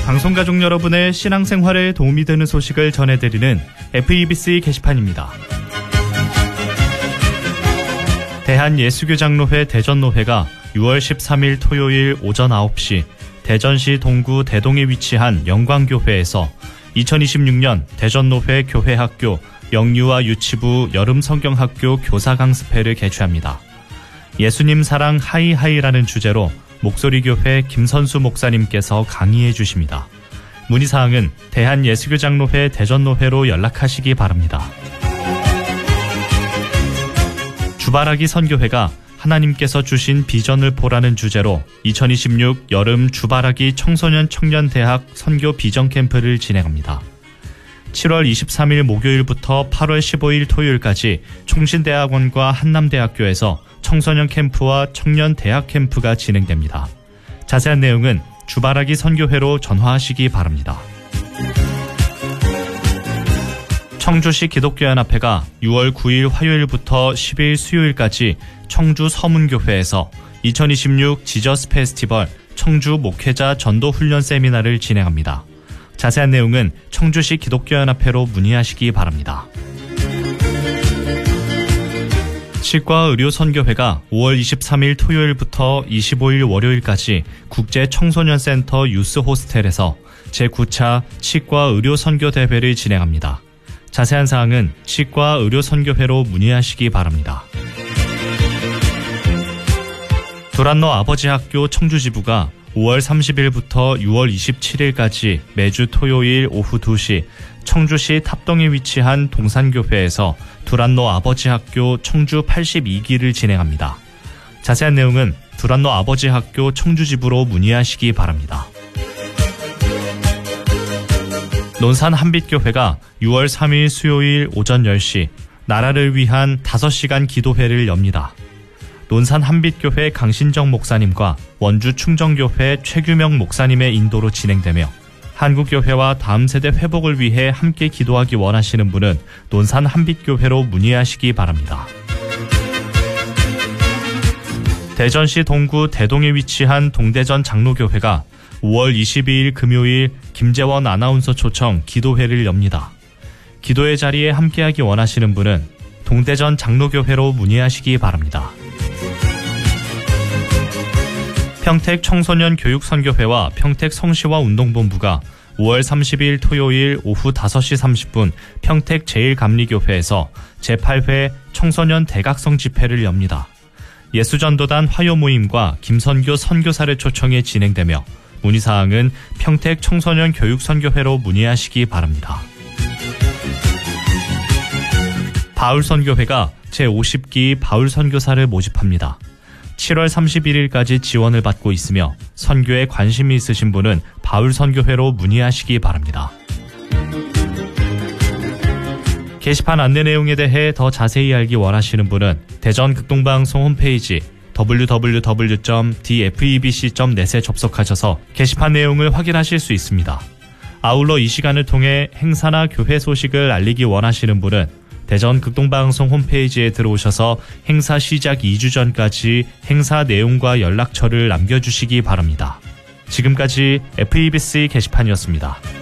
방송가족 여러분의 신앙생활에 도움이 되는 소식을 전해드리는 FEBC 게시판입니다. 대한예수교장로회 대전노회가 6월 13일 토요일 오전 9시 대전시 동구 대동에 위치한 영광교회에서 2026년 대전노회 교회학교 영유아 유치부 여름성경학교 교사강습회를 개최합니다. 예수님 사랑 하이하이라는 주제로 목소리교회 김선수 목사님께서 강의해 주십니다. 문의사항은 대한예수교장로회 대전노회로 연락하시기 바랍니다. 주바라기 선교회가 하나님께서 주신 비전을 보라는 주제로 2026 여름 주바라기 청소년 청년대학 선교 비전 캠프를 진행합니다. 7월 23일 목요일부터 8월 15일 토요일까지 총신대학원과 한남대학교에서 청소년 캠프와 청년 대학 캠프가 진행됩니다. 자세한 내용은 주바라기 선교회로 전화하시기 바랍니다. 청주시 기독교연합회가 6월 9일 화요일부터 10일 수요일까지 청주 서문교회에서 2026 지저스 페스티벌 청주 목회자 전도 훈련 세미나를 진행합니다. 자세한 내용은 청주시 기독교연합회로 문의하시기 바랍니다. 치과의료선교회가 5월 23일 토요일부터 25일 월요일까지 국제청소년센터 유스호스텔에서 제9차 치과의료선교대회를 진행합니다. 자세한 사항은 치과의료선교회로 문의하시기 바랍니다. 두란노 아버지학교 청주지부가 5월 30일부터 6월 27일까지 매주 토요일 오후 2시 청주시 탑동에 위치한 동산교회에서 두란노 아버지학교 청주 82기를 진행합니다. 자세한 내용은 두란노 아버지학교 청주지부로 문의하시기 바랍니다. 논산 한빛교회가 6월 3일 수요일 오전 10시 나라를 위한 5시간 기도회를 엽니다. 논산 한빛교회 강신정 목사님과 원주 충정교회 최규명 목사님의 인도로 진행되며 한국교회와 다음 세대 회복을 위해 함께 기도하기 원하시는 분은 논산 한빛교회로 문의하시기 바랍니다. 대전시 동구 대동에 위치한 동대전 장로교회가 5월 22일 금요일 김재원 아나운서 초청 기도회를 엽니다. 기도의 자리에 함께하기 원하시는 분은 동대전 장로교회로 문의하시기 바랍니다. 평택 청소년 교육선교회와 평택 성시화 운동본부가 5월 30일 토요일 오후 5시 30분 평택 제1감리교회에서 제8회 청소년 대각성 집회를 엽니다. 예수전도단 화요모임과 김선교 선교사를 초청해 진행되며 문의사항은 평택 청소년 교육선교회로 문의하시기 바랍니다. 바울선교회가 제50기 바울선교사를 모집합니다. 7월 31일까지 지원을 받고 있으며 선교에 관심이 있으신 분은 바울선교회로 문의하시기 바랍니다. 게시판 안내 내용에 대해 더 자세히 알기 원하시는 분은 대전극동방송 홈페이지 www.dfebc.net에 접속하셔서 게시판 내용을 확인하실 수 있습니다. 아울러 이 시간을 통해 행사나 교회 소식을 알리기 원하시는 분은 대전 극동방송 홈페이지에 들어오셔서 행사 시작 2주 전까지 행사 내용과 연락처를 남겨주시기 바랍니다. 지금까지 FEBC 게시판이었습니다.